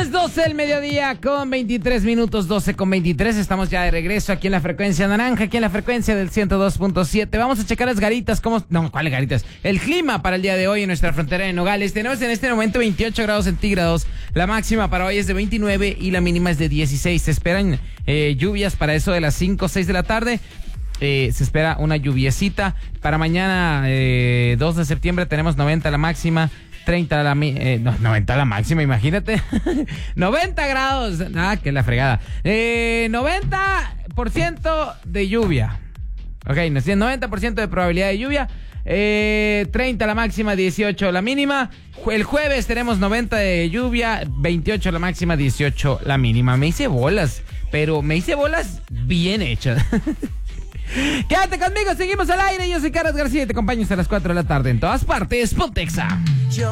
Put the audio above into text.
Las 12 del mediodía con 23 minutos, 12 con 23. Estamos ya de regreso aquí en la frecuencia naranja, aquí en la frecuencia del 102.7. Vamos a checar las garitas, ¿cuáles garitas? El clima para el día de hoy en nuestra frontera de Nogales. Tenemos en este momento 28 grados centígrados. La máxima para hoy es de 29 y la mínima es de 16. Se esperan lluvias para eso de las 5 o 6 de la tarde. Se espera una lluviecita. Para mañana, 2 de septiembre, tenemos 90 la máxima. 90 la máxima, imagínate. 90 grados. Que la fregada. 90% de lluvia. Ok, 90% de probabilidad de lluvia. 30 la máxima, 18 la mínima. El jueves tenemos 90 de lluvia, 28 la máxima, 18 la mínima. Me hice bolas, pero me hice bolas bien hechas. Quédate conmigo, seguimos al aire. Yo soy Carlos García y te acompaño hasta las 4 de la tarde en todas partes. Pontexa.